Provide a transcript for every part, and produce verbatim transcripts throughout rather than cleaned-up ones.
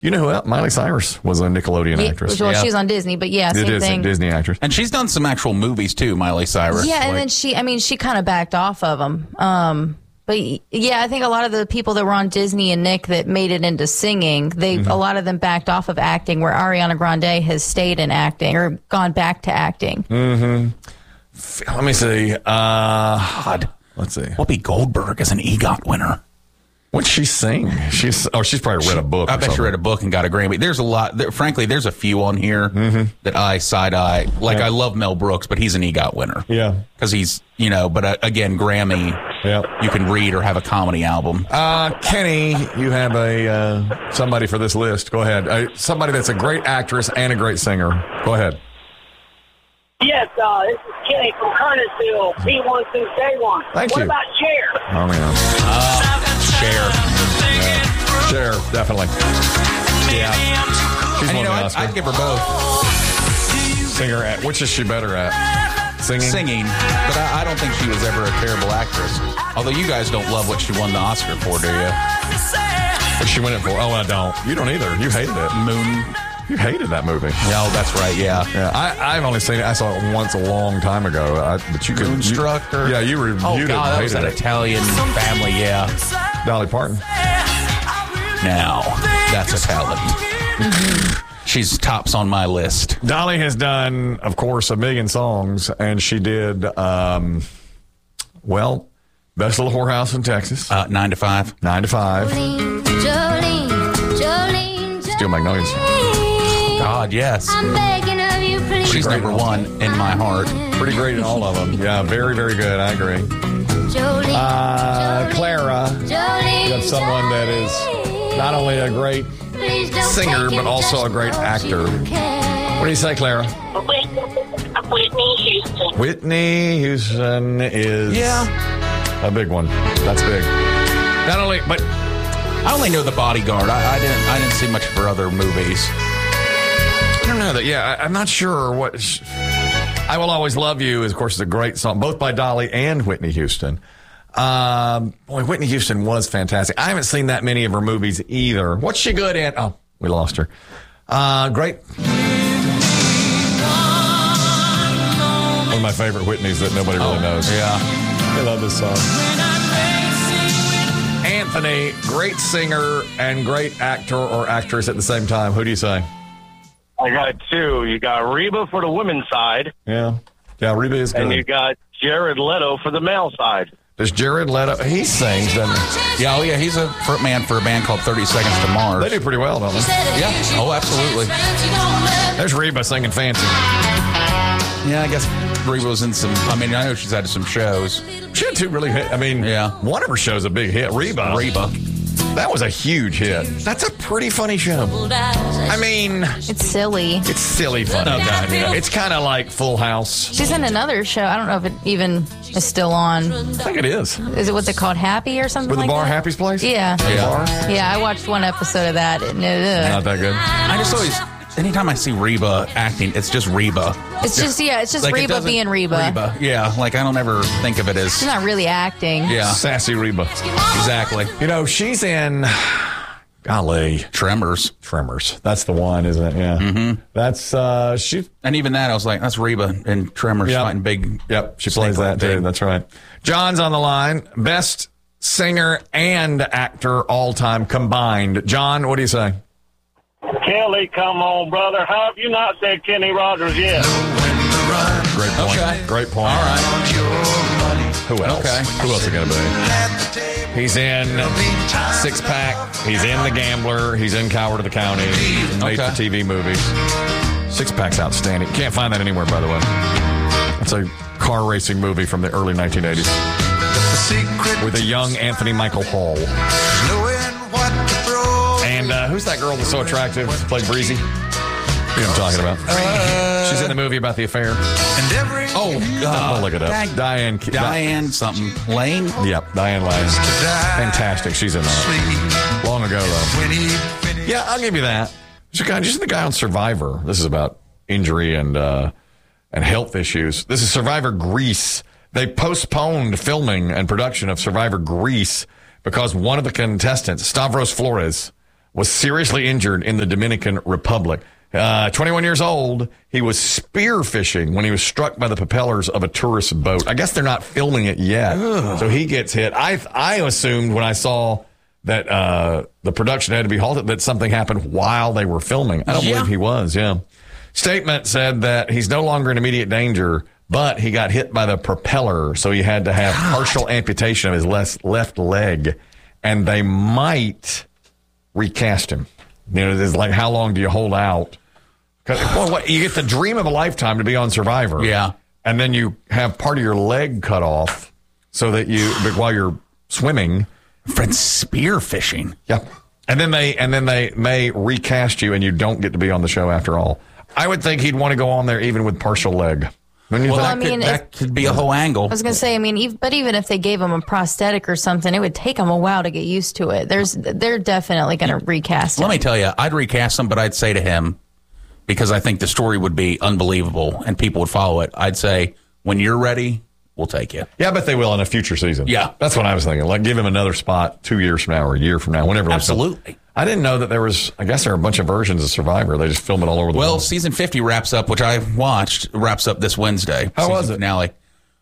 You know who else? Miley Cyrus was a Nickelodeon Yeah, actress. well, yeah. she's on Disney, but yeah, same It is thing. a Disney actress. And she's done some actual movies, too, Miley Cyrus. Yeah, and Like- then she, I mean, she kind of backed off of them. Um, but yeah, I think a lot of the people that were on Disney and Nick that made it into singing, they Mm-hmm. a lot of them backed off of acting, where Ariana Grande has stayed in acting or gone back to acting. Mm-hmm. Let me see. Uh, God. Let's see. Whoopi Goldberg is an EGOT winner. What'd she sing? She's oh, she's probably read a book. I or bet she something. read a book and got a Grammy. There's a lot. There, frankly, there's a few on here that I side eye. Like Yeah. I love Mel Brooks, but he's an EGOT winner. Yeah. Because he's, you know, but uh, again, Grammy, Yeah. you can read or have a comedy album. Uh, Kenny, you have a uh, somebody for this list. Go ahead. Uh, somebody that's a great actress and a great singer. Go ahead. Yes, uh, this is Kenny from Kernersville, P one since day one. Thank what you. about Cher? Oh man. Cher. Cher, definitely. Yeah. She's And you won know, the I'd, Oscar. I'd give her both. Singer at which is she better at? Singing. Singing, but I, I don't think she was ever a terrible actress. Although you guys don't love what she won the Oscar for, do you? What'd she win it for? Oh, I don't. You don't either. You hated it. Moon. You hated that movie. Yeah, oh, that's right. Yeah. Yeah, I, I've only seen it. I saw it once a long time ago. I, but you could. Moonstruck You, or- yeah, you reviewed Oh it. God, and that was hated that it. Italian family. Yeah. Dolly Parton. Now that's a talent. She's tops on my list. Dolly has done, of course, a million songs, and she did, um, well, Best Little Whorehouse in Texas, Uh, nine to five. nine to five, Jolene, Jolene, Jolene, Steel Magnolias. God, yes. I'm begging of you, please. She's great. number one in my heart. Pretty great in all of them. Yeah, very, very good. I agree. Jolene, Uh, Jolene, Clara, Jolene, you have someone that is not only a great Please don't singer, take but it also just a great 'cause actor. you can. What do you say, Clara? Whitney Houston. Whitney Houston is Yeah. a big one. That's big. Not only, but I only know The Bodyguard. I, I didn't. I didn't see much for other movies. I don't know that. Yeah, I, I'm not sure what. Sh- I Will Always Love You is, of course, is a great song, both by Dolly and Whitney Houston. Um, boy, Whitney Houston was fantastic. I haven't seen that many of her movies either. What's she good at? Oh, we lost her. Uh, great. One of my favorite Whitneys that nobody really knows. Yeah. I love this song. Anthony, great singer and great actor or actress at the same time. Who do you say? I got two. You got Reba for the women's side, Yeah. Yeah, Reba is good. and you got Jared Leto for the male side. Does Jared Leto? He sings, doesn't he? Yeah. Oh, yeah. He's a front man for a band called thirty Seconds to Mars. They do pretty well, don't they? Yeah. Oh, absolutely. There's Reba singing fancy. Yeah. I guess Reba was in some. I mean, I know she's had some shows. She had two really hit. I mean, Yeah. one of her shows a big hit. Reba. Reba. That was a huge hit. That's a pretty funny show. I mean, It's silly. it's silly funny. Okay. It's kind of like Full House. She's in another show. I don't know if it even is still on. I think it is. Is it what's it called? Happy or something With the like bar that? Happy's Place? Yeah. The Yeah. bar? Yeah, I watched one episode of that. And, uh, Not that good. I just always. Anytime I see Reba acting, it's just Reba. it's just, yeah, it's just Like, it Reba doesn't- being Reba. Reba. Yeah. Like I don't ever think of it as. She's not really acting. Yeah. Sassy Reba. Exactly. You know, she's in, golly, Tremors. Tremors. That's the one, isn't it? Yeah. Mm-hmm. That's, uh, she, And even that, I was like, that's Reba in Tremors Yep. fighting big. yep, she Snake plays that like too. big. That's right. John's on the line. Best singer and actor all time combined. John, what do you say? Kelly, come on, brother. How have you not said Kenny Rogers yet? Great point. Okay. Great point. All right. Who else? Okay. Who else is going to be? He's in Six Pack. He's in The Gambler. He's in Coward of the County. He's in made Okay. for T V movies. Six Pack's outstanding. Can't find that anywhere, by the way. It's a car racing movie from the early nineteen eighties with a young Anthony Michael Hall. And uh, who's that girl that's so attractive? Played Breezy. You know what I'm talking about. Uh, She's in the movie about the affair. Oh, I'll uh, look it up. Dag- Diane. Diane something. Lane? Yep, Diane Lane. Fantastic. She's in that. Long ago, though. Yeah, I'll give you that. She's the guy, just the guy on Survivor. This is about injury and uh, and health issues. This is Survivor Greece. They postponed filming and production of Survivor Greece because one of the contestants, Stavros Flores, was seriously injured in the Dominican Republic. Uh, twenty-one years old, he was spearfishing when he was struck by the propellers of a tourist boat. I guess they're not filming it yet, Ugh. so he gets hit. I I assumed when I saw that uh, the production had to be halted that something happened while they were filming. I don't yeah. believe he was, yeah. Statement said that he's no longer in immediate danger, but he got hit by the propeller, so he had to have God. partial amputation of his left, left leg, and they might recast him. You know, it's like, how long do you hold out? Well, what, you get the dream of a lifetime to be on Survivor. Yeah. And then you have part of your leg cut off so that you, but while you're swimming. Friend, spear fishing. Yeah. And then they, and then they may recast you and you don't get to be on the show after all. I would think he'd want to go on there even with partial leg. Well, well that, I mean, could, that if, could be a whole angle. I was going to say, I mean, even, but even if they gave him a prosthetic or something, it would take him a while to get used to it. There's, they're definitely going to recast him. Let me tell you, I'd recast him, but I'd say to him, because I think the story would be unbelievable and people would follow it, I'd say, when you're ready, we'll take you. Yeah, I bet they will in a future season. Yeah. That's what I was thinking. Like, give him another spot two years from now or a year from now, whenever. Absolutely. I didn't know that there was, I guess there are a bunch of versions of Survivor. They just film it all over the well, world. Well, season fifty wraps up, which I watched, wraps up this Wednesday. How was it? Finale.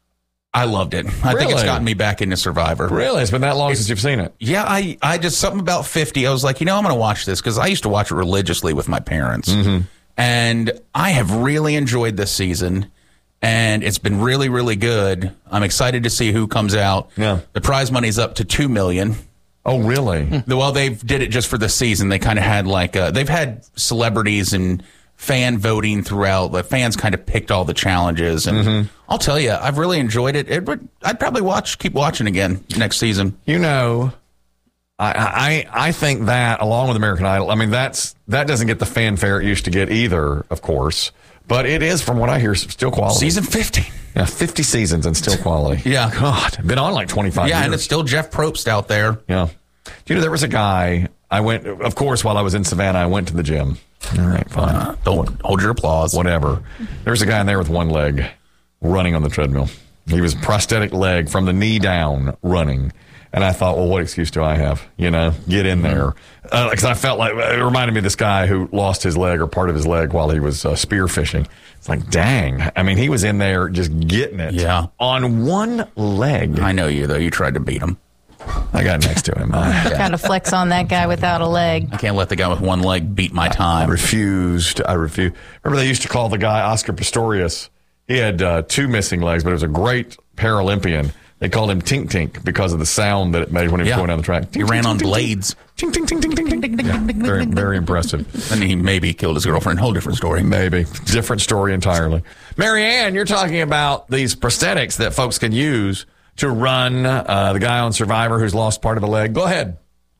I loved it. I really? think it's gotten me back into Survivor. Really? It's been that long it's, since you've seen it? Yeah, I, I just, something about fifty, I was like, you know, I'm going to watch this because I used to watch it religiously with my parents. Mm-hmm. And I have really enjoyed this season. And it's been really, really good. I'm excited to see who comes out. Yeah. The prize money's up to two million dollars. Oh, really? Well, they did it just for the season. They kind of had like, uh, they've had celebrities and fan voting throughout. The fans kind of picked all the challenges. And mm-hmm. I'll tell you, I've really enjoyed it. it would, I'd probably watch, keep watching again next season. You know, I, I I think that, along with American Idol, I mean, that's that doesn't get the fanfare it used to get either, of course. But it is, from what I hear, still quality. Season fifty. Yeah, fifty seasons and still quality. Yeah. God, been on like twenty-five yeah, years. And it's still Jeff Probst out there. Yeah. Do you know, there was a guy, I went, of course, while I was in Savannah, I went to the gym. All right, fine. Uh, don't hold your applause. Whatever. There was a guy in there with one leg running on the treadmill. He was prosthetic leg from the knee down running. And I thought, well, what excuse do I have? You know, get in there. Because uh, I felt like it reminded me of this guy who lost his leg or part of his leg while he was uh, spearfishing. It's like, dang. I mean, he was in there just getting it yeah. on one leg. I know you, though. You tried to beat him. I got next to him. I kind of flex on that guy without a leg. I can't let the guy with one leg beat my time. I refused. I refused. Remember, they used to call the guy Oscar Pistorius. He had uh, two missing legs, but he was a great Paralympian. They called him Tink Tink because of the sound that it made when he was yeah. going down the track. Tink, he tink, ran tink, on tink, blades. Tink, tink, tink, tink, tink, tink. Yeah, very, very impressive. And he maybe killed his girlfriend. Whole different story. Maybe. Different story entirely. Marianne, you're talking about these prosthetics that folks can use to run uh, the guy on Survivor who's lost part of a leg. Go ahead.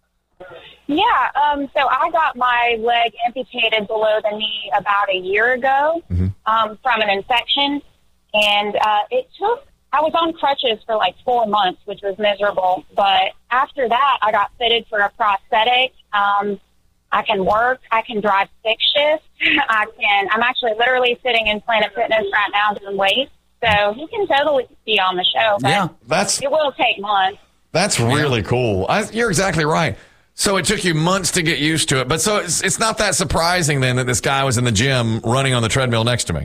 Yeah, um, so I got my leg amputated below the knee about a year ago mm-hmm. um, from an infection. And uh, it took, I was on crutches for like four months, which was miserable. But after that, I got fitted for a prosthetic. Um, I can work. I can drive stick shift. I can, I'm actually literally sitting in Planet Fitness right now doing weights. So he can totally be on the show. But yeah, that's, it will take months. That's really cool. I, you're exactly right. So it took you months to get used to it. But so it's, it's not that surprising then that this guy was in the gym running on the treadmill next to me.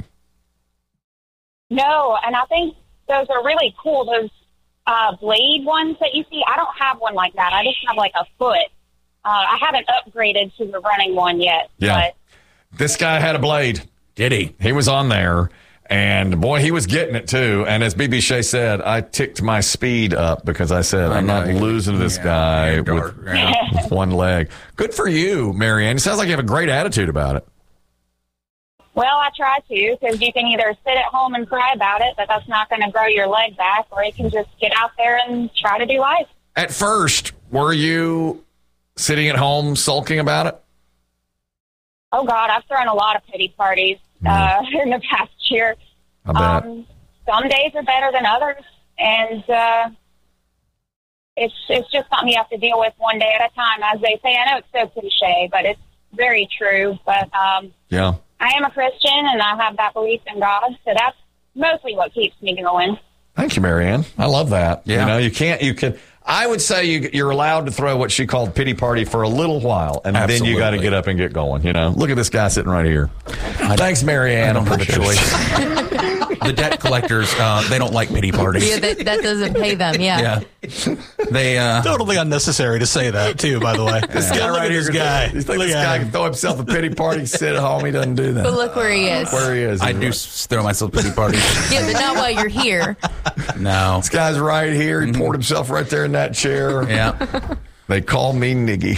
No, and I think those are really cool. Those uh, blade ones that you see, I don't have one like that. I just have like a foot. Uh, I haven't upgraded to the running one yet. Yeah. But this guy had a blade. Did he? He was on there. And, boy, he was getting it, too. And as B B Shea said, I ticked my speed up because I said, I I'm not losing to this yeah, guy with, yeah. with one leg. Good for you, Marianne. It sounds like you have a great attitude about it. Well, I try to, because you can either sit at home and cry about it, but that's not going to grow your leg back, or you can just get out there and try to do life. At first, were you sitting at home sulking about it? Oh, God, I've thrown a lot of pity parties uh, in the past year. I bet. Um, some days are better than others, and uh, it's it's just something you have to deal with one day at a time, as they say. I know it's so cliche, but it's very true. But um, yeah, I am a Christian, and I have that belief in God, so that's mostly what keeps me going. Thank you, Marianne. I love that. Yeah. You know, you can't, you can, I would say you, you're allowed to throw what she called pity party for a little while, and Absolutely. then you got to get up and get going. You know, look at this guy sitting right here. Thanks, Mary Ann. I don't have a choice. The debt collectors, uh, they don't like pity parties. Yeah, that, that doesn't pay them. Yeah. Yeah. They, uh, Totally unnecessary to say that, too, by the way. This guy Look right at here, this guy. You think Look this at guy him. can throw himself a pity party, sit at home? He doesn't do that. But look where he is. Where he is. I He's do right. s- throw myself pity parties. Yeah, but not while you're here. No. This guy's right here. He poured himself right there in that chair. Yeah. They call me Niggy.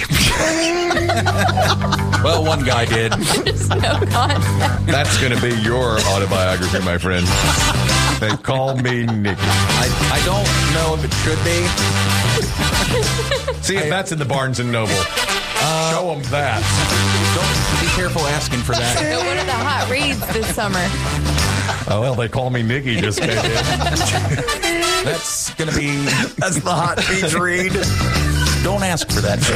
Well, one guy did. There's no contact. That's going to be your autobiography, my friend. They call me Niggy. I, I don't know if it should be. See if that's in the Barnes and Noble. Show them that. Don't be careful asking for that. No, one of the hot reads this summer. Oh, well, they call me Niggy just came in. That's going to be. That's the hot beach read. Don't ask for that.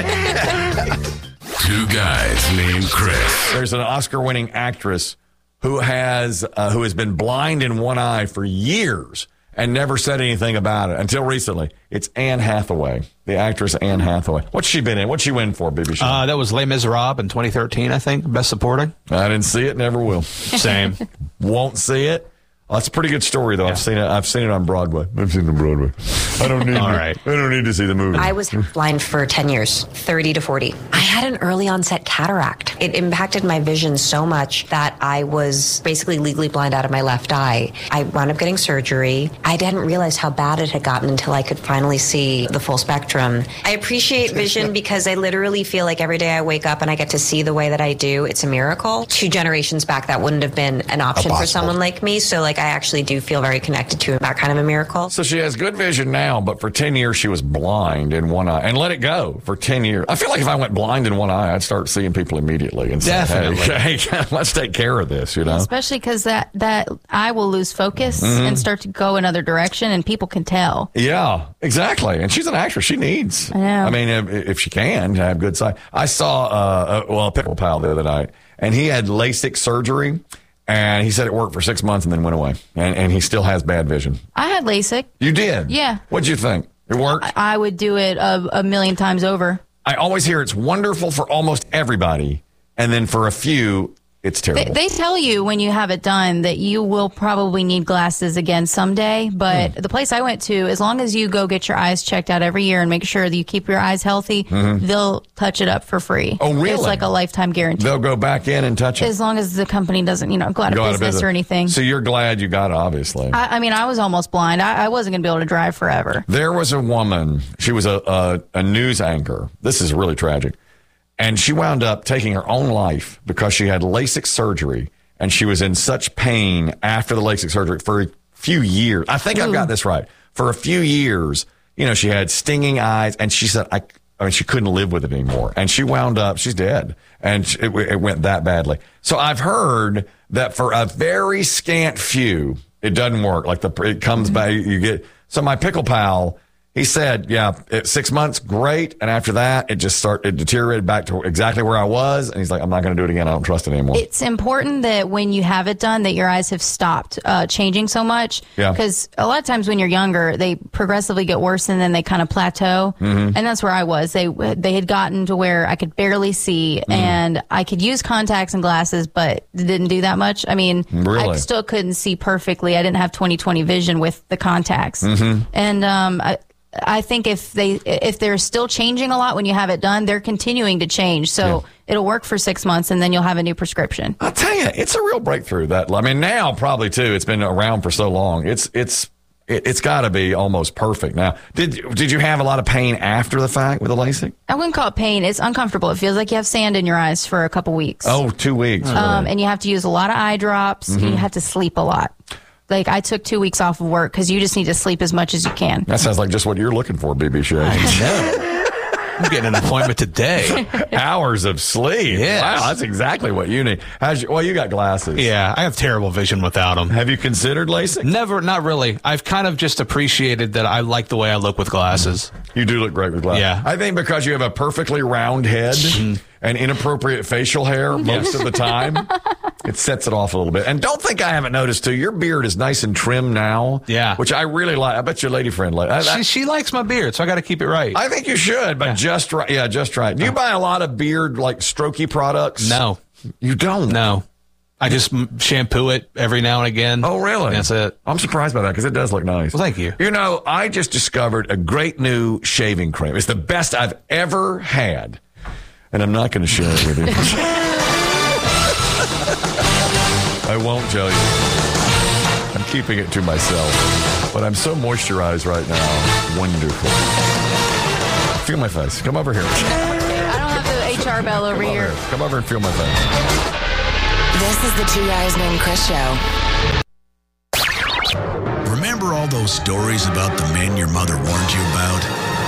Two guys named Chris. There's an Oscar-winning actress who has uh, who has been blind in one eye for years and never said anything about it until recently. It's Anne Hathaway, the actress Anne Hathaway. What's she been in? What's she win for, B B? Uh, that was Les Miserables in twenty thirteen, I think. Best supporting. I didn't see it, never will. Same. Won't see it. Well, that's a pretty good story, though. I've seen it. I've seen it on Broadway. I've seen it on Broadway. I don't need. All to, right. I don't need to see the movie. I was blind for ten years, thirty to forty. I had an early onset cataract. It impacted my vision so much that I was basically legally blind out of my left eye. I wound up getting surgery. I didn't realize how bad it had gotten until I could finally see the full spectrum. I appreciate vision because I literally feel like every day I wake up and I get to see the way that I do. It's a miracle. Two generations back, that wouldn't have been an option for someone like me. So, like, I actually do feel very connected to that kind of a miracle. So she has good vision now, but for ten years she was blind in one eye and let it go for ten years. I feel like if I went blind in one eye, I'd start seeing people immediately and say, Definitely. hey, hey, let's take care of this, you know? Especially because that, that eye will lose focus and start to go another direction, and people can tell. Yeah, exactly. And she's an actress. She needs. I know. I mean, if, if she can have good sight. I saw, uh, a, well, a pickle pal the other night, and he had LASIK surgery, and he said it worked for six months and then went away. And, and he still has bad vision. I had LASIK. You did? Yeah. What'd you think? It worked? I would do it a, a million times over. I always hear it's wonderful for almost everybody, and then for a few, it's They, terrible. they tell you when you have it done that you will probably need glasses again someday. But Hmm. the place I went to, as long as you go get your eyes checked out every year and make sure that you keep your eyes healthy, they'll touch it up for free. Oh, really? It's like a lifetime guarantee. They'll go back in and touch it. As long as the company doesn't, you know, go out of Go out business, of business or anything. So you're glad you got it, obviously. I, I mean, I was almost blind. I, I wasn't going to be able to drive forever. There was a woman, she was a, a, a news anchor. This is really tragic. And she wound up taking her own life because she had LASIK surgery, and she was in such pain after the LASIK surgery for a few years. I think I've got this right. For a few years, you know, she had stinging eyes, and she said, I, I mean, she couldn't live with it anymore. And she wound up, she's dead. And it, it went that badly. So I've heard that for a very scant few, it doesn't work. Like the, it comes back, you get, so my pickle pal, he said, yeah, it, six months, great. And after that, it just started, it deteriorated back to exactly where I was. And he's like, I'm not going to do it again. I don't trust it anymore. It's important that when you have it done, that your eyes have stopped uh, changing so much. Yeah. Because a lot of times when you're younger, they progressively get worse and then they kind of plateau. Mm-hmm. And that's where I was. They they had gotten to where I could barely see, Mm-hmm. and I could use contacts and glasses, but it didn't do that much. I mean, Really? I still couldn't see perfectly. I didn't have twenty twenty vision with the contacts. Mm-hmm. And um, I, I think if they if they're still changing a lot when you have it done, they're continuing to change. So it'll work for six months, and then you'll have a new prescription. I'll tell you, it's a real breakthrough. That I mean, now probably too. It's been around for so long. It's it's it, it's got to be almost perfect now. Did did you have a lot of pain after the fact with the LASIK? I wouldn't call it pain. It's uncomfortable. It feels like you have sand in your eyes for a couple weeks. Oh, two weeks. Um, and you have to use a lot of eye drops. And you have to sleep a lot. Like, I took two weeks off of work because you just need to sleep as much as you can. That sounds like just what you're looking for, B B. Shea. I'm getting an appointment today. Hours of sleep. Yes. Wow, that's exactly what you need. How's you, well, you got glasses. Yeah, I have terrible vision without them. Have you considered LASIK? Never, not really. I've kind of just appreciated that I like the way I look with glasses. You do look great with glasses. Yeah. I think because you have a perfectly round head and inappropriate facial hair most of the time. It sets it off a little bit. And don't think I haven't noticed, too. Your beard is nice and trim now. Yeah. Which I really like. I bet your lady friend likes She, she likes my beard, so I got to keep it right. I think you should, but Yeah. just right. Yeah, just right. Do you buy a lot of beard, like, strokey products? No. You don't? No. I just m- shampoo it every now and again. Oh, really? That's it. I'm surprised by that because it does look nice. Well, thank you. You know, I just discovered a great new shaving cream. It's the best I've ever had. And I'm not going to share it with you. I won't tell you. I'm keeping it to myself. But I'm so moisturized right now. Wonderful. Feel my face. Come over here. I don't have the H R bell over Come here. over here. Come over and feel my face. This is the Two Guys Named Chris Show. Remember all those stories about the men your mother warned you about?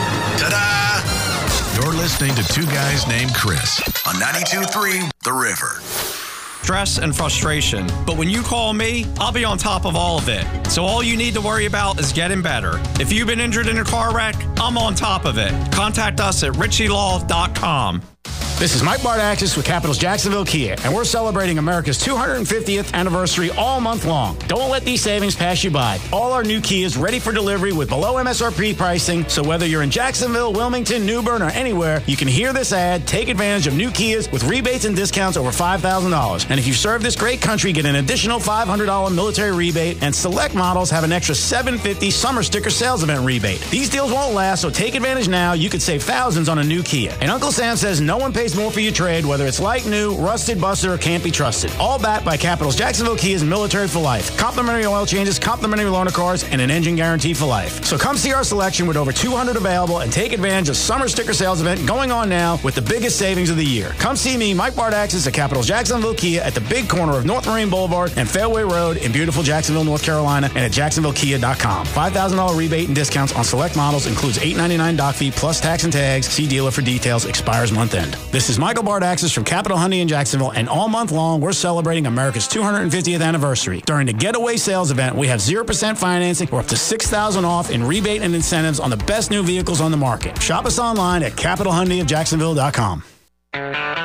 Ta-da! You're listening to Two Guys Named Chris on ninety-two point three The River. Stress and frustration. But when you call me, I'll be on top of all of it. So all you need to worry about is getting better. If you've been injured in a car wreck, I'm on top of it. Contact us at richie law dot com. This is Mike Bardaxis with Capitals Jacksonville Kia, and we're celebrating America's two hundred fiftieth anniversary all month long. Don't let these savings pass you by. All our new Kias ready for delivery with below M S R P pricing, so whether you're in Jacksonville, Wilmington, New Bern, or anywhere, you can hear this ad, take advantage of new Kias with rebates and discounts over five thousand dollars. And if you serve this great country, get an additional five hundred dollars military rebate, and select models have an extra seven hundred fifty dollars summer sticker sales event rebate. These deals won't last, so take advantage now. You could save thousands on a new Kia. And Uncle Sam says no one pays more for your trade, whether it's like new, rusted, busted, or can't be trusted. All backed by Capitals Jacksonville Kia's military for life. Complimentary oil changes, complimentary loaner cars, and an engine guarantee for life. So come see our selection with over two hundred available and take advantage of summer sticker sales event going on now with the biggest savings of the year. Come see me, Mike Bardaxis at Capitals Jacksonville Kia at the big corner of North Marine Boulevard and Fairway Road in beautiful Jacksonville, North Carolina, and at jacksonville kia dot com. five thousand dollars rebate and discounts on select models includes eight ninety-nine doc fee plus tax and tags. See dealer for details. Expires month end. This is Michael Bardaxis from Capital Hyundai in Jacksonville, and all month long we're celebrating America's two hundred fiftieth anniversary. During the Getaway Sales event, we have zero percent financing or up to six thousand dollars off in rebate and incentives on the best new vehicles on the market. Shop us online at capital hyundai of jacksonville dot com.